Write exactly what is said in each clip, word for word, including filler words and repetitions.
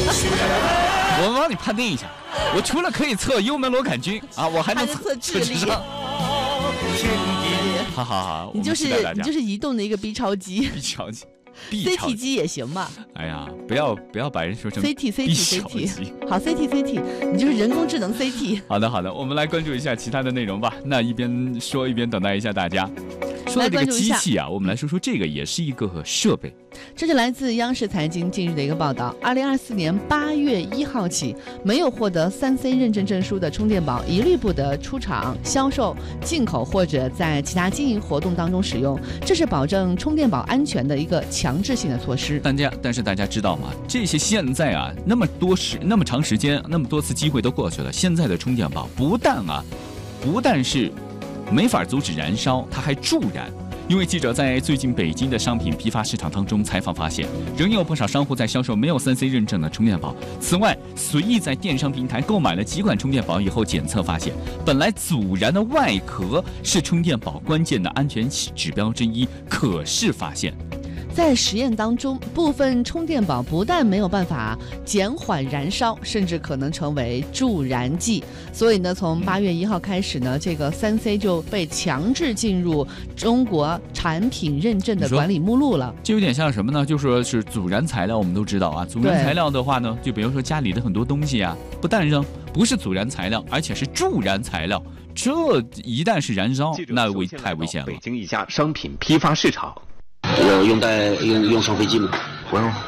我帮你判定一下，我除了可以测幽门螺杆菌啊，我还能测智力。 好好好， 你就是你就是移动的一个 B 超机。 B 超机。 C T 机也行吧？ 哎呀，不要不要把人说成 C T C T C T。好 C T C T， 你就是人工智能 C T。 好的好的，我们来关注一下其他的内容吧。那一边说一边等待一下大家。说到这个机器啊，我们来说说这个也是一个设备。 这是来自央视财经近日的一个报道。二零二四年八月一号起，没有获得三 C 认证证书的充电宝一律不得出厂销售、进口或者在其他经营活动当中使用。这是保证充电宝安全的一个强制性的措施。 大家，但是大家知道吗？这些现在啊，那么多时、那么长时间、那么多次机会都过去了，现在的充电宝不但啊，不但是没法阻止燃烧，它还助燃。因为记者在最近北京的商品批发市场当中采访发现，仍有不少商户在销售没有三 C 认证的充电宝。此外，随意在电商平台购买了几款充电宝以后，检测发现，本来阻燃的外壳是充电宝关键的安全指标之一，可是发现， 在实验当中，部分充电宝不但没有办法减缓燃烧，甚至可能成为助燃剂。所以呢，从八月一号开始呢，这个三 C 就被强制进入中国产品认证的管理目录了。 这有点像什么呢？就说是阻燃材料，我们都知道啊。阻燃材料的话呢，就比如说家里的很多东西啊，不但扔，不是阻燃材料，而且是助燃材料。这一旦是燃烧，那危太危险了。 北京一家商品批发市场。 有用带用用上飞机吗？ 不用，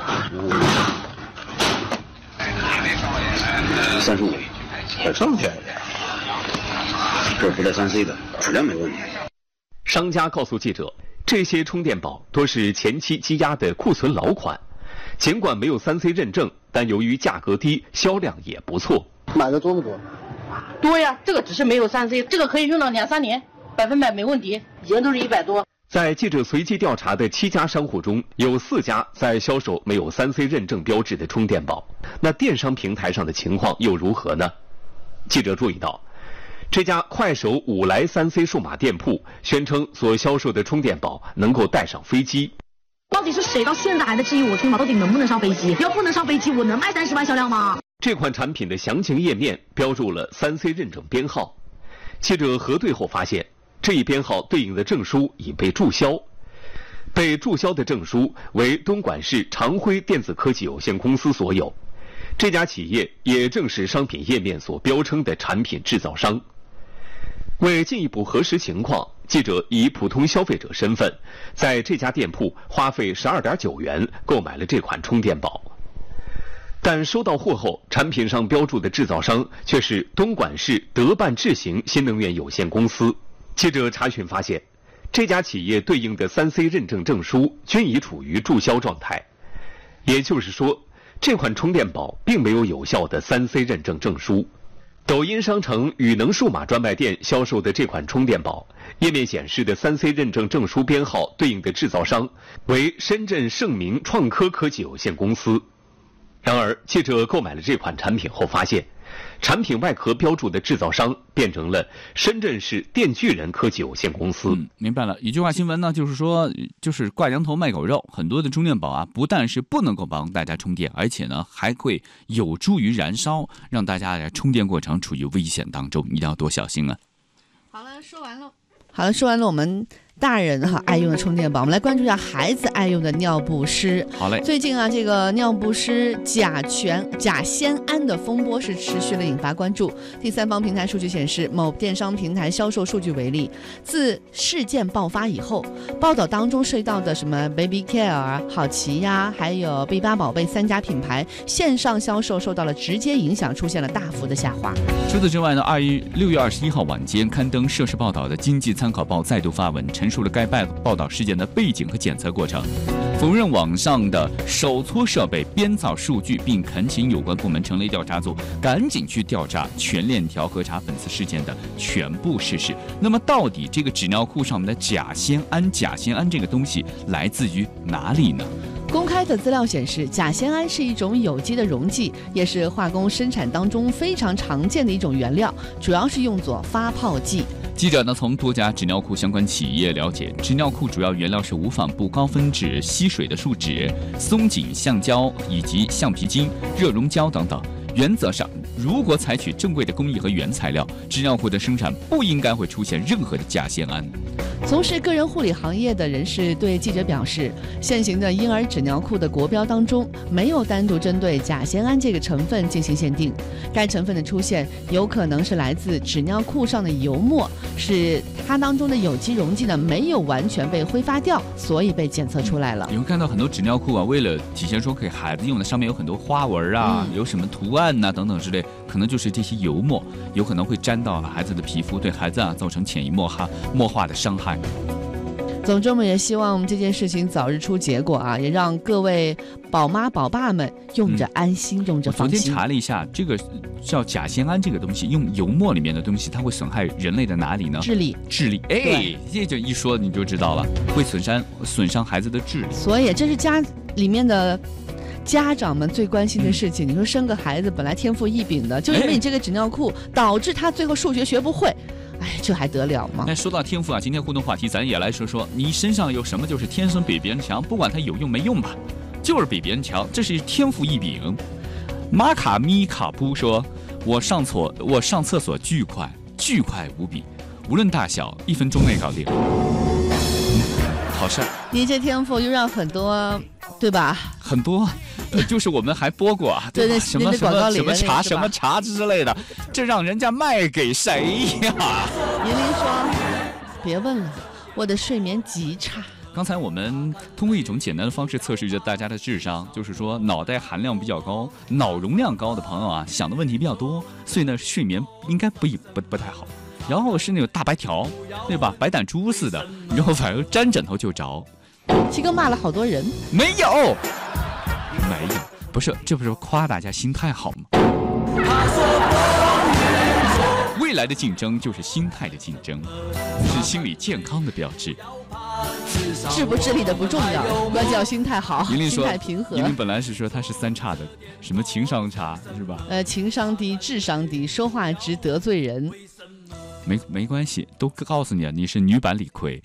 三十五， 还这么便宜？ 这不带三 C 的，质量没问题。 商家告诉记者，这些充电宝多是前期积压的库存老款，尽管没有三 C 认证，但由于价格低，销量也不错。 买的多不多？ 多呀，这个只是没有三 C， 这个可以用到两三年，百分百没问题，以前都是一百多。 在记者随机调查的七家商户中，有四家在销售没有三 C 认证标志的充电宝。那电商平台上的情况又如何呢？记者注意到，这家快手五来三 C 数码店铺宣称所销售的充电宝能够带上飞机。 到底是谁到现在还在质疑我充宝到底能不能上飞机？要不能上飞机，我能卖三十万销量吗？ 这款产品的详情页面标注了三 C 认证编号。记者核对后发现，这一编号对应的证书已被注销，被注销的证书为东莞市长辉电子科技有限公司所有。这家企业也正是商品页面所标称的产品制造商。为进一步核实情况，记者以普通消费者身份，在这家店铺花费十二点九元购买了这款充电宝。但收到货后，产品上标注的制造商却是东莞市德办智行新能源有限公司。记者查询发现，这家企业对应的三 C 认证证书均已处于注销状态，也就是说，这款充电宝并没有有效的三 C 认证证书。抖音商城宇能数码专卖店销售的这款充电宝，页面显示的三 C 认证证书编号对应的制造商为深圳盛明创科科技有限公司。然而，记者购买了这款产品后发现，产品外壳标注的制造商变成了深圳市电锯人科技有限公司。 嗯，明白了。一句话新闻呢，就是说，就是挂羊头卖狗肉。很多的充电宝啊，不但是不能够帮大家充电，而且呢，还会有助于燃烧，让大家在充电过程处于危险当中，一定要多小心啊。 好了，说完了。好了，说完了我们大人哈爱用的充电宝，我们来关注一下孩子爱用的尿不湿。 好嘞， 最近啊，这个尿不湿甲醛、甲酰胺的风波是持续的引发关注。第三方平台数据显示，某电商平台销售数据为例，自事件爆发以后，报道当中涉及到的什么 Baby Care、好奇呀，还有 B 八宝贝三家品牌线上销售受到了直接影响，出现了大幅的下滑。 除此之外呢，二一六月二十一号晚间刊登涉事报道的《经济参考报》再度发文，陈述了该报道事件的背景和检测过程，否认网上的手搓设备编造数据，并恳请有关部门成立调查组，赶紧去调查全链条核查本次事件的全部事实。那么，到底这个纸尿裤上面的甲酰胺、甲酰胺这个东西来自于哪里呢？ 公开的资料显示，甲酰胺是一种有机的溶剂，也是化工生产当中非常常见的一种原料，主要是用作发泡剂。 记者呢从多家纸尿裤相关企业了解，纸尿裤主要原料是无纺布高分质吸水的树脂、松紧橡胶以及橡皮筋、热熔胶等等。原则上，如果采取正规的工艺和原材料，纸尿裤的生产不应该会出现任何的甲酰胺。 从事个人护理行业的人士对记者表示，现行的婴儿纸尿裤的国标当中没有单独针对甲酰胺这个成分进行限定，该成分的出现有可能是来自纸尿裤上的油墨，是它当中的有机溶剂呢没有完全被挥发掉，所以被检测出来了。 你会看到很多纸尿裤啊，为了体现说给孩子用的，上面有很多花纹啊，嗯、有什么图案呐、啊、等等之类，可能就是这些油墨有可能会沾到孩子的皮肤，对孩子啊造成潜移默化默化的伤害。 总之，我们也希望这件事情早日出结果啊，也让各位宝妈宝爸们用着安心，嗯、用着放心。 我昨天查了一下，这个叫甲酰胺这个东西，用油墨里面的东西，它会损害人类的哪里呢？ 智力。 智力，哎，这就一说你就知道了，会损伤损伤孩子的智力。 所以这是家里面的家长们最关心的事情。嗯、你说生个孩子本来天赋异禀的，就因为你这个纸尿裤，导致他最后数学学不会。哎，这还得了吗？ 那说到天赋啊，今天互动话题咱也来说说，你身上有什么就是天生比别人强，不管它有用没用吧，就是比别人强，这是天赋异禀。马卡咪卡布说，我上厕我上厕所巨快，巨快无比，无论大小，一分钟内搞定。嗯，好事。 你这天赋又让很多，对吧？ 很多。就是我们还播过啊，对吧？ 对什么什么什么茶什么茶之类的， 嗯、 这让人家卖给谁呀？ 银铃说：“别问了，我的睡眠极差。” 刚才我们通过一种简单的方式测试着大家的智商，就是说脑袋含量比较高、脑容量高的朋友啊，想的问题比较多，所以呢睡眠应该不不不太好。然后是那种大白条，对吧？白胆猪似的，然后反而沾枕头就着。 七哥骂了好多人， 没有。没有，不是，这不是夸大家心态好吗？未来的竞争就是心态的竞争，是心理健康的标志。 智不智力的不重要，关键要心态好， 心态平和。 莹莹本来是说他是三差的，什么情商差是吧？ 呃，情商低，智商低，说话直得罪人。 没没关系，都告诉你啊，你是女版李逵。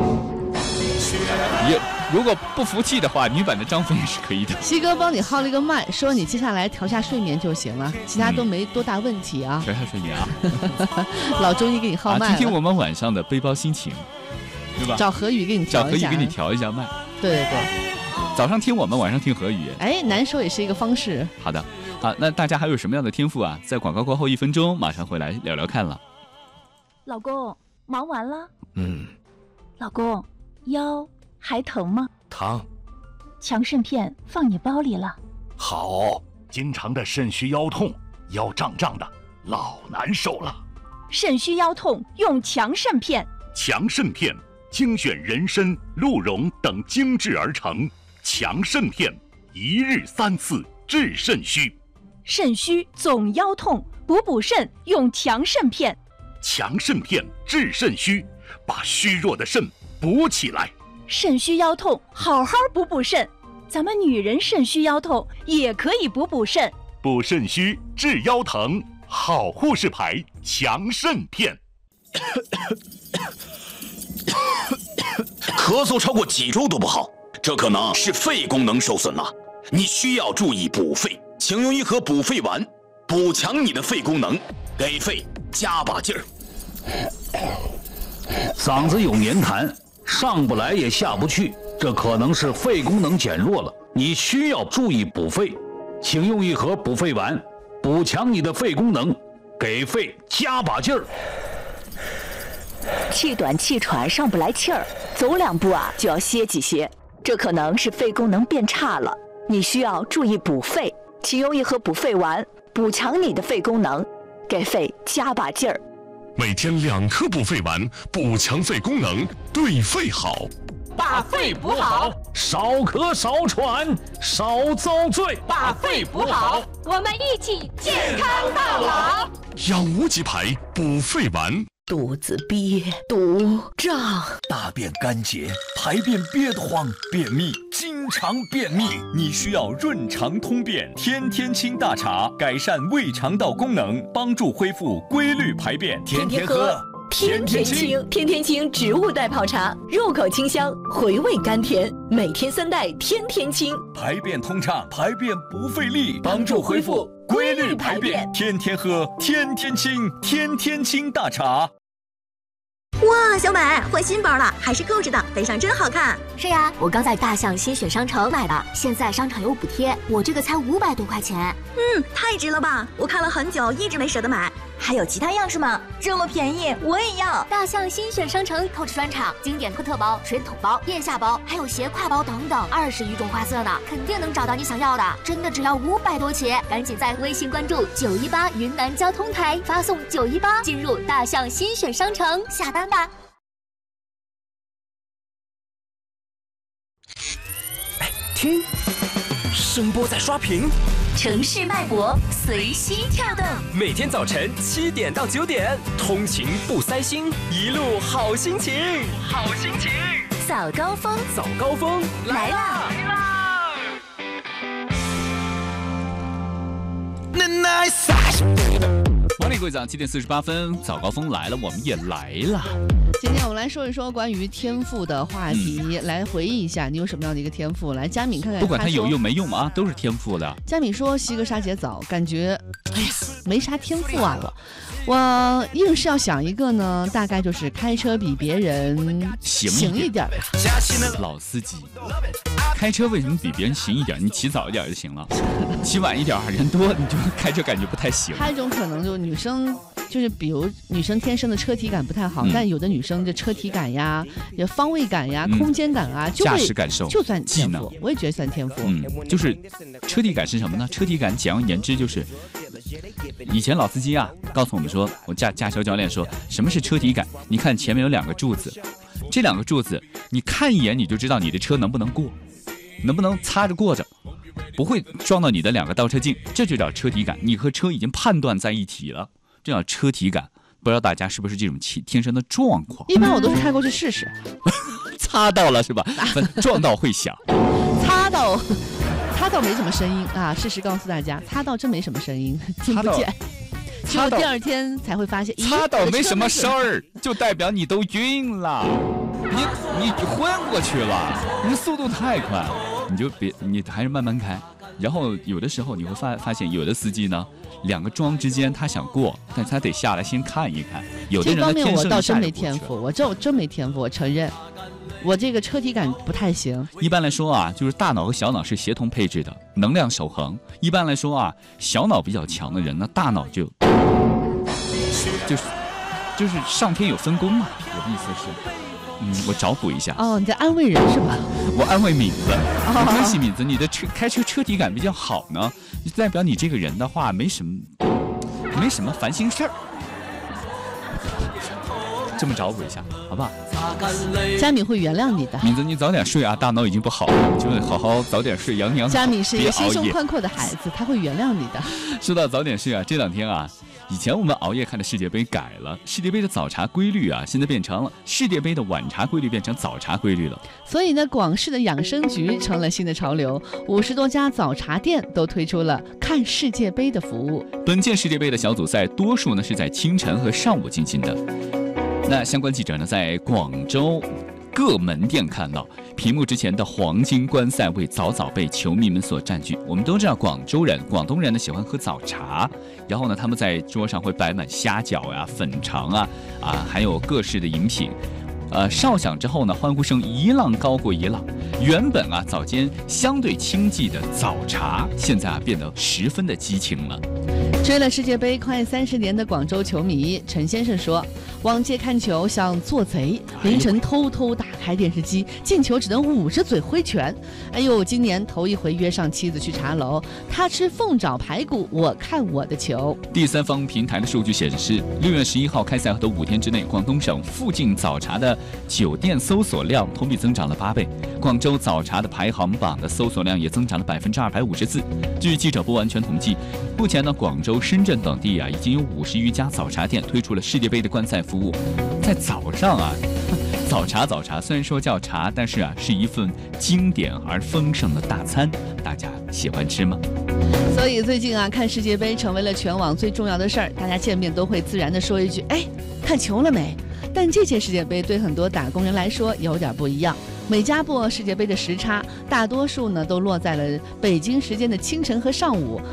也如果不服气的话，女版的张飞也是可以的。 西哥帮你号了一个麦，说你接下来调下睡眠就行了，其他都没多大问题啊。 调下睡眠啊， 老中医给你号麦了、 啊。听听我们晚上的背包心情，对吧？ 找何宇给你调一下， 找何宇给你调一下麦。 对对对， 早上听我们，晚上听何宇。 哎，难受也是一个方式。 好的，好，那大家还有什么样的天赋啊？在广告过后一分钟，马上回来聊聊看了。 老公，忙完了？ 嗯。 老公，腰还疼吗？ 疼。 强肾片放你包里了。 好，经常的肾虚腰痛，腰胀胀的，老难受了。 肾虚腰痛用强肾片。 强肾片精选人参、鹿茸等精制而成，强肾片一日三次治肾虚。 肾虚总腰痛，补补肾用强肾片。 强肾片治肾虚，把虚弱的肾补起来。 肾虚腰痛，好好补补肾。咱们女人肾虚腰痛也可以补补肾。 补肾虚治腰疼，好护士牌强肾片。 咳嗽超过几周都不好，这可能是肺功能受损了。你需要注意补肺，请用一盒补肺丸，补强你的肺功能，给肺加把劲儿。 嗓子有黏痰，上不来也下不去，这可能是肺功能减弱了，你需要注意补肺，请用一盒补肺丸，补强你的肺功能，给肺加把劲儿。 气短气喘上不来气儿，走两步啊就要歇几歇，这可能是肺功能变差了，你需要注意补肺，请用一盒补肺丸，补强你的肺功能，给肺加把劲儿。 每天两颗补肺丸，补强肺功能，对肺好。 把肺补好， 少咳少喘少遭罪。 把肺补好， 我们一起健康到老。 养无极牌补肺丸。 肚子憋、堵、胀， 大便干结，排便憋得慌，便秘，经常便秘，你需要润肠通便天天清大茶，改善胃肠道功能，帮助恢复规律排便，天天喝天天清，天天清植物代泡茶，入口清香，回味甘甜，每天三袋，天天清， 排便通畅，排便不费力，帮助恢复规律排便，天天喝，天天清，天天清大茶。 哇，小美换新包了，还是购置的，背上真好看。 是呀，我刚在大象新选商城买的，现在商场有补贴，我这个才五百多块钱。 嗯，太值了吧！我看了很久，一直没舍得买。还有其他样式吗？这么便宜，我也要！ 大象新选商城购置专场，经典特特包、水桶包、腋下包，还有斜挎包等等，二十余种花色呢，肯定能找到你想要的。真的只要五百多起，赶紧在微信关注九一八云南交通台，发送九一八进入大象新选商城下单吧。 哎，听，声波在刷屏。 城市脉搏随心跳动， 每天早晨七点到九点，通勤不塞心，一路好心情，好心情。 早高峰， 早高峰来啦！来啦！ 欢迎各位早上七点四十八分，早高峰来了，我们也来了。 今天我们来说一说关于天赋的话题，嗯、来回忆一下你有什么样的一个天赋。来，佳敏看看， 不管它有用没用啊，都是天赋的。 佳敏说洗个沙姐澡，感觉没啥天赋啊我。我硬是要想一个呢，大概就是开车比别人行一点吧。 老司机，开车为什么比别人行一点？你起早一点就行了，起晚一点人多你就开车感觉不太行。 还有一种可能就是女生。就是比如女生天生的车体感不太好， 嗯、 但有的女生的车体感呀、也方位感呀、 嗯、 空间感啊，就驾驶感受就算天赋，我也觉得算天赋。 嗯，就是车体感是什么呢？车体感简而言之就是，以前老司机啊告诉我们说，我驾驾校教练说，什么是车体感？你看前面有两个柱子，这两个柱子你看一眼你就知道你的车能不能过，能不能擦着过着。不会撞到你的两个倒车镜，这就叫车体感。你和车已经判断在一起了。这叫车体感，不知道大家是不是这种天生的状况？ 一般我都是开过去试试， 擦到了是吧？撞到会响， 擦到，擦到没什么声音啊。事实告诉大家，擦到真没什么声音，听不见。只有第二天才会发现， 擦到没什么事儿，就代表你都晕了，你你昏过去了，你速度太快，你就别你还是慢慢开。然后有的时候你会发发现，有的司机呢，两个桩之间他想过，但他得下来先看一看。有的人这方面我倒真没天赋，我这我真没天赋，我承认，我这个车体感不太行。 一般来说啊，就是大脑和小脑是协同配置的，能量守恒。一般来说啊，小脑比较强的人呢，大脑就就是就是上天有分工嘛。我的意思是。嗯，我找补一下。 哦，你在安慰人是吧？ 我安慰敏子，没关系，敏子，你的车开车车体感比较好呢，就代表你这个人的话没什么，没什么烦心事儿。这么找补一下，好不好？ 佳敏会原谅你的。 敏子，你早点睡啊，大脑已经不好了，就好好早点睡，养养好。 佳敏是一个心胸宽阔的孩子，他会原谅你的。 说到早点睡啊，这两天啊。以前我们熬夜看的世界杯改了，世界杯的早茶规律啊，现在变成了世界杯的晚茶规律变成早茶规律了。 所以呢，广式的养生局成了新的潮流，五十多家早茶店都推出了看世界杯的服务。 本届世界杯的小组赛多数呢是在清晨和上午进行的。那相关记者呢在广州各门店看到屏幕之前的黄金观赛位早早被球迷们所占据。我们都知道广州人、广东人呢喜欢喝早茶，然后呢他们在桌上会摆满虾饺呀、粉肠啊啊，还有各式的饮品。呃，哨响之后呢，欢呼声一浪高过一浪。原本啊早间相对清寂的早茶，现在啊变得十分的激情了。 追了世界杯快三十年的广州球迷陈先生说，往届看球像做贼，凌晨偷偷打开电视机，进球只能捂着嘴挥拳。哎呦，今年头一回约上妻子去茶楼，他吃凤爪排骨，我看我的球。 第三方平台的数据显示，六月十一号开赛后的五天之内，广东省附近早茶的酒店搜索量同比增长了八倍，广州早茶的排行榜的搜索量也增长了百分之二百五十四。据记者不完全统计，目前呢，广州、深圳等地啊，已经有五十余家早茶店推出了世界杯的观赛服务。在早上啊， 早茶早茶，虽然说叫茶，但是啊，是一份经典而丰盛的大餐，大家喜欢吃吗？ 所以最近啊，看世界杯成为了全网最重要的事儿，大家见面都会自然的说一句：“哎，看球了没？”但这届世界杯对很多打工人来说有点不一样。每家播世界杯的时差，大多数呢都落在了北京时间的清晨和上午。